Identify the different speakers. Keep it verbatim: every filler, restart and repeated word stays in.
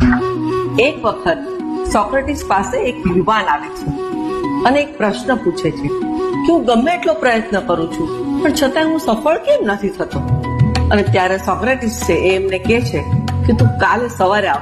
Speaker 1: એક વખત સોક્રેટિસ પાસે એક યુવાન આવે છે અને એક પ્રશ્ન પૂછે છે કે હું ગમે એટલો પ્રયત્ન કરું છું પણ છતાં હું સફળ કેમ નથી થતો. અને ત્યારે સોક્રેટિસ છે એ એમને કહે છે કે તું કાલે સવારે આવ,